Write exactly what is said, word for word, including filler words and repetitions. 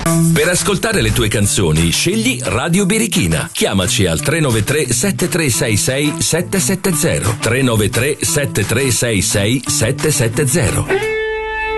Per ascoltare le tue canzoni, scegli Radio Birichina. Chiamaci al tre nove tre sette tre sei sei sette sette zero. tre nove tre sette tre sei sei sette sette zero.